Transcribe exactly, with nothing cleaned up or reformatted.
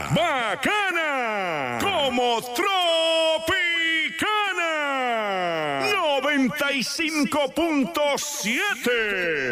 bacana, como Tropicana noventa y cinco punto siete.